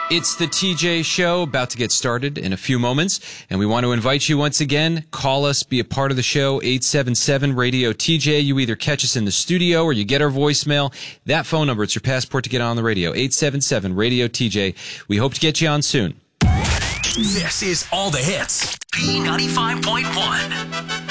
It's the TJ Show, about to get started in a few moments, and we want to invite you once again. Call us, be a part of the show, 877-RADIO-TJ. You either catch us in the studio or you get our voicemail. That phone number, it's your passport to get on the radio, 877-RADIO-TJ. We hope to get you on soon. This is All the Hits, P95.1.